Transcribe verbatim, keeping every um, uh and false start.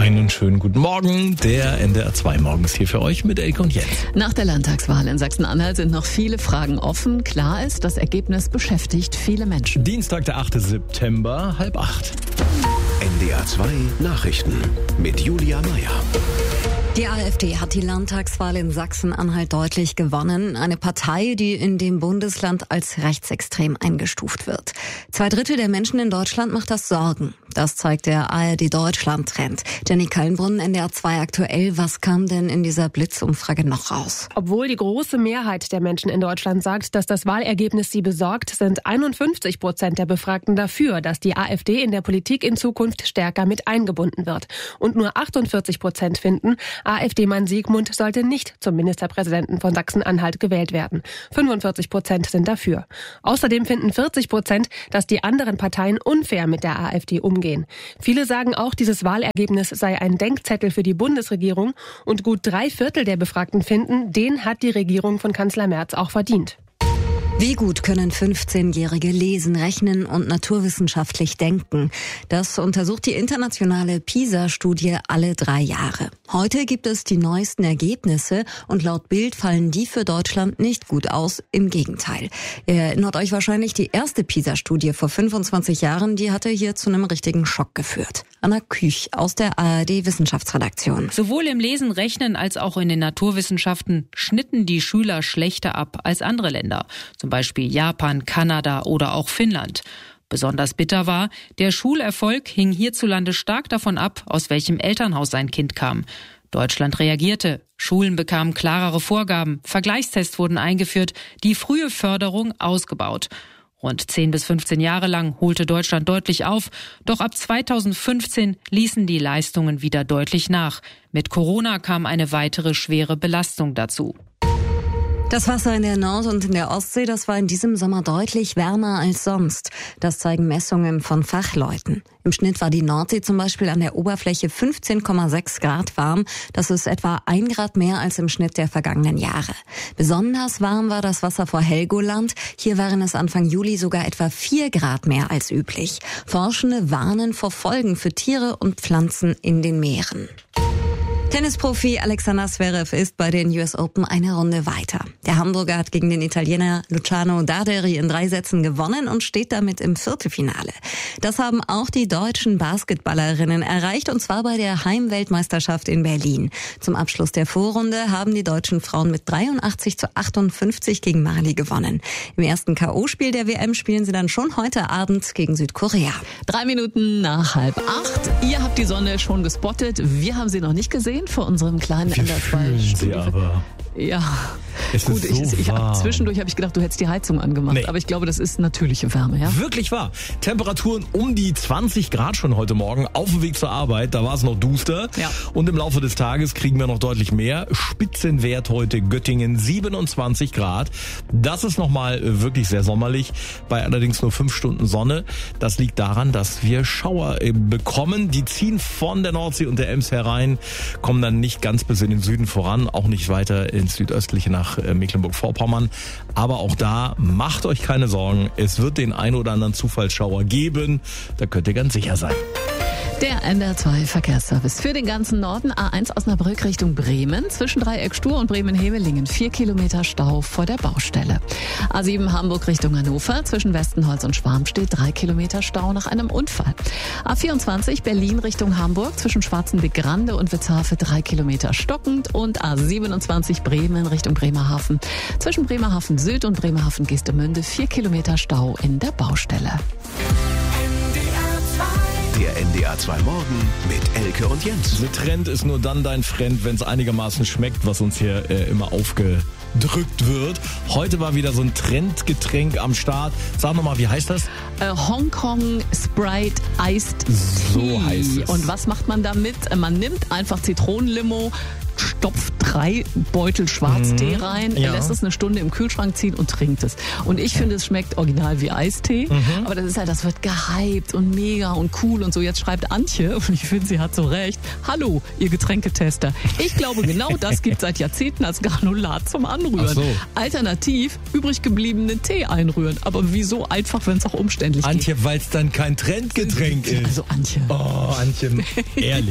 Einen schönen guten Morgen. Der N D R zwei morgens hier für euch mit Elke und Jens. Nach der Landtagswahl in Sachsen-Anhalt sind noch viele Fragen offen. Klar ist, das Ergebnis beschäftigt viele Menschen. Dienstag, der achte September, halb acht. N D R zwei Nachrichten mit Julia Meyer. Die AfD hat die Landtagswahl in Sachsen-Anhalt deutlich gewonnen. Eine Partei, die in dem Bundesland als rechtsextrem eingestuft wird. Zwei Drittel der Menschen in Deutschland macht das Sorgen. Das zeigt der A R D-Deutschland-Trend. Jenny Kallenbrunn, N D R zwei aktuell. Was kam denn in dieser Blitzumfrage noch raus? Obwohl die große Mehrheit der Menschen in Deutschland sagt, dass das Wahlergebnis sie besorgt, sind einundfünfzig Prozent der Befragten dafür, dass die AfD in der Politik in Zukunft stärker mit eingebunden wird. Und nur achtundvierzig Prozent finden, AfD-Mann Siegmund sollte nicht zum Ministerpräsidenten von Sachsen-Anhalt gewählt werden. fünfundvierzig Prozent sind dafür. Außerdem finden vierzig Prozent, dass die anderen Parteien unfair mit der AfD umgehen. Viele sagen auch, dieses Wahlergebnis sei ein Denkzettel für die Bundesregierung und gut drei Viertel der Befragten finden, den hat die Regierung von Kanzler Merz auch verdient. Wie gut können fünfzehnjährige lesen, rechnen und naturwissenschaftlich denken? Das untersucht die internationale PISA-Studie alle drei Jahre. Heute gibt es die neuesten Ergebnisse und laut Bild fallen die für Deutschland nicht gut aus. Im Gegenteil. Ihr erinnert euch wahrscheinlich, die erste PISA-Studie vor fünfundzwanzig Jahren, die hatte hier zu einem richtigen Schock geführt. Anna Küch aus der A R D-Wissenschaftsredaktion. Sowohl im Lesen, Rechnen als auch in den Naturwissenschaften schnitten die Schüler schlechter ab als andere Länder. Zum Beispiel Japan, Kanada oder auch Finnland. Besonders bitter war, der Schulerfolg hing hierzulande stark davon ab, aus welchem Elternhaus sein Kind kam. Deutschland reagierte. Schulen bekamen klarere Vorgaben, Vergleichstests wurden eingeführt, die frühe Förderung ausgebaut. Rund zehn bis fünfzehn Jahre lang holte Deutschland deutlich auf, doch ab zweitausendfünfzehn ließen die Leistungen wieder deutlich nach. Mit Corona kam eine weitere schwere Belastung dazu. Das Wasser in der Nord- und in der Ostsee, das war in diesem Sommer deutlich wärmer als sonst. Das zeigen Messungen von Fachleuten. Im Schnitt war die Nordsee zum Beispiel an der Oberfläche fünfzehn Komma sechs Grad warm. Das ist etwa ein Grad mehr als im Schnitt der vergangenen Jahre. Besonders warm war das Wasser vor Helgoland. Hier waren es Anfang Juli sogar etwa vier Grad mehr als üblich. Forschende warnen vor Folgen für Tiere und Pflanzen in den Meeren. Tennisprofi Alexander Zverev ist bei den U S Open eine Runde weiter. Der Hamburger hat gegen den Italiener Luciano Darderi in drei Sätzen gewonnen und steht damit im Viertelfinale. Das haben auch die deutschen Basketballerinnen erreicht, und zwar bei der Heimweltmeisterschaft in Berlin. Zum Abschluss der Vorrunde haben die deutschen Frauen mit dreiundachtzig zu achtundfünfzig gegen Mali gewonnen. Im ersten K O-Spiel der W M spielen sie dann schon heute Abend gegen Südkorea. Drei Minuten nach halb acht. Ihr habt die Sonne schon gespottet. Wir haben sie noch nicht gesehen vor unserem kleinen Wir N D R zwei sie aber. Ja, es gut, ist so ich, ich hab, warm. zwischendurch habe ich gedacht, du hättest die Heizung angemacht, Nee. aber ich glaube, das ist natürliche Wärme, ja? Wirklich wahr. Temperaturen um die zwanzig Grad schon heute Morgen auf dem Weg zur Arbeit. Da war es noch duster. Ja. Und im Laufe des Tages kriegen wir noch deutlich mehr. Spitzenwert heute Göttingen siebenundzwanzig Grad. Das ist nochmal wirklich sehr sommerlich. Bei allerdings nur fünf Stunden Sonne. Das liegt daran, dass wir Schauer bekommen. Die ziehen von der Nordsee und der Ems herein, kommen dann nicht ganz bis in den Süden voran, auch nicht weiter ins Südöstliche nach Mecklenburg-Vorpommern. Aber auch da macht euch keine Sorgen. Es wird den ein oder anderen Zufallsschauer geben. Da könnt ihr ganz sicher sein. Der N D R zwei Verkehrsservice für den ganzen Norden. A eins Osnabrück Richtung Bremen. Zwischen Dreieck-Stur und Bremen-Hemelingen. Vier Kilometer Stau vor der Baustelle. A sieben Hamburg Richtung Hannover. Zwischen Westenholz und Schwarmstedt. Drei Kilometer Stau nach einem Unfall. A vierundzwanzig Berlin Richtung Hamburg. Zwischen Schwarzenbeck-Grande und Witzhafe. Drei Kilometer stockend. Und A siebenundzwanzig Bremen Richtung Bremerhaven. Zwischen Bremerhaven Süd und Bremerhaven Geestemünde. Vier Kilometer Stau in der Baustelle. Der N D R zwei Morgen mit Elke und Jens. Der Trend ist nur dann dein Friend, wenn es einigermaßen schmeckt, was uns hier äh, immer aufgedrückt wird. Heute war wieder so ein Trendgetränk am Start. Sag nochmal, wie heißt das? Äh, Hongkong Sprite Iced So Tea. heißt es. Und was macht man damit? Man nimmt einfach Zitronenlimo, stopft drei Beutel Schwarztee Mhm, rein, ja. lässt es eine Stunde im Kühlschrank ziehen und trinkt es. Und ich finde, es schmeckt original wie Eistee. Mhm. Aber das ist halt, das wird gehypt und mega und cool und so. Jetzt schreibt Antje, und ich finde, sie hat so recht, hallo, ihr Getränketester. Ich glaube, genau das gibt seit Jahrzehnten als Granulat zum Anrühren. Ach so. Alternativ übrig gebliebenen Tee einrühren. Aber wieso einfach, wenn es auch umständlich geht? Antje, weil es dann kein Trendgetränk ist. Also Antje. Oh, Antje, ehrlich.